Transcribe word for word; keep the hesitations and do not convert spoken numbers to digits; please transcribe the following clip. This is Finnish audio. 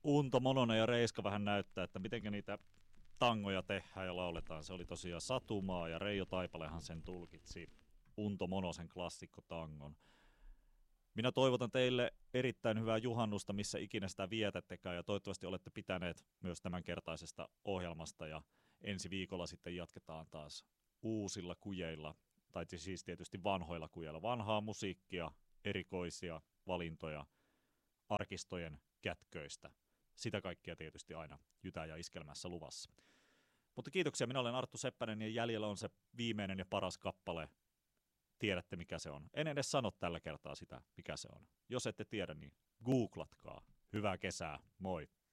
Unto Mononen ja Reiska vähän näyttää, että miten niitä tangoja tehdään ja lauletaan. Se oli tosiaan Satumaa ja Reijo Taipalehan sen tulkitsi Unto Monosen klassikkotangon. Minä toivotan teille erittäin hyvää juhannusta, missä ikinä sitä vietättekään, ja toivottavasti olette pitäneet myös tämänkertaisesta ohjelmasta, ja ensi viikolla sitten jatketaan taas uusilla kujeilla, tai siis tietysti vanhoilla kujeilla. Vanhaa musiikkia, erikoisia valintoja, arkistojen kätköistä. Sitä kaikkia tietysti aina Jytä ja Iskelmässä luvassa. Mutta kiitoksia, minä olen Arttu Seppänen, ja jäljellä on se viimeinen ja paras kappale. Tiedätte, mikä se on. En edes sano tällä kertaa sitä, mikä se on. Jos ette tiedä, niin googlatkaa. Hyvää kesää, moi!